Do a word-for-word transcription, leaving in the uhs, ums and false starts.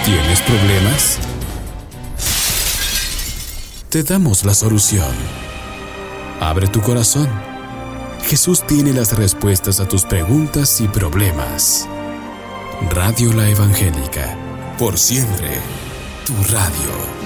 ¿Tienes problemas? Te damos la solución. Abre tu corazón. Jesús tiene las respuestas a tus preguntas y problemas. Radio La Evangélica, por siempre, tu radio.